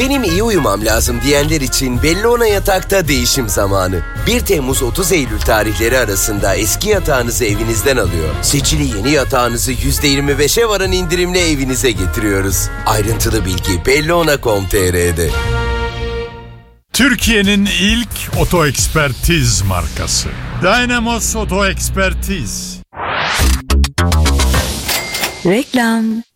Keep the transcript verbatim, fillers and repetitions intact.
Benim iyi uyumam lazım diyenler için Bellona Yatak'ta değişim zamanı. bir Temmuz otuz Eylül tarihleri arasında eski yatağınızı evinizden alıyor. Seçili yeni yatağınızı yüzde yirmi beşe varan indirimle evinize getiriyoruz. Ayrıntılı bilgi bellona nokta com nokta tr'de. Türkiye'nin ilk oto ekspertiz markası Dynamos Oto Ekspertiz. Reklam.